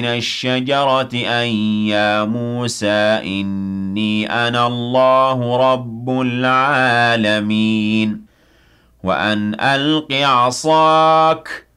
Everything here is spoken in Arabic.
الشجرة أن يا موسى إني أنا الله رب العالمين وأن ألق عصاك